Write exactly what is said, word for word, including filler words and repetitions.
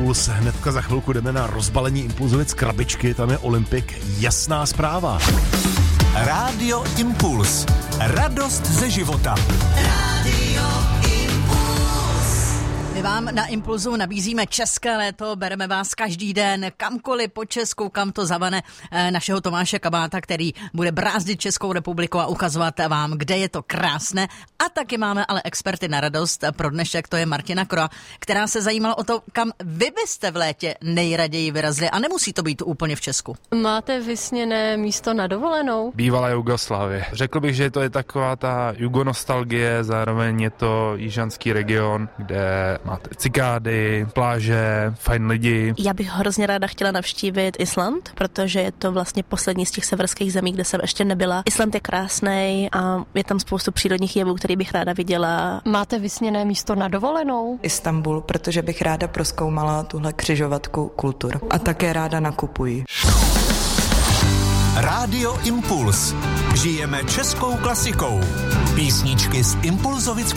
Impuls. Hnedka za chvilku jdeme na rozbalení Impulzovic krabičky, tam je Olympik. Jasná zpráva. Rádio Impuls. Radost ze života. Rádio My vám na Impulzu nabízíme české léto, bereme vás každý den kamkoliv po Česku, kam to zavane našeho Tomáše Kabáta, který bude brázdit Českou republiku a ukazovat vám, kde je to krásné. A taky máme ale experty na radost. Pro dnešek to je Martina Kroa, která se zajímala o to, kam vy byste v létě nejraději vyrazili. A nemusí to být úplně v Česku. Máte vysněné místo na dovolenou? Bývalá Jugoslávie. Řekl bych, že to je taková ta jugonostalgie, zároveň je to jižanský region, kde máte cikády, pláže, fajn lidi. Já bych hrozně ráda chtěla navštívit Island, protože je to vlastně poslední z těch severských zemí, kde jsem ještě nebyla. Island je krásný a je tam spoustu přírodních jevů, který bych ráda viděla. Máte vysněné místo na dovolenou? Istanbul, protože bych ráda prozkoumala tuhle křižovatku kultur. A také ráda nakupuji. Rádio Impuls. Žijeme českou klasikou. Písničky z Impulzovic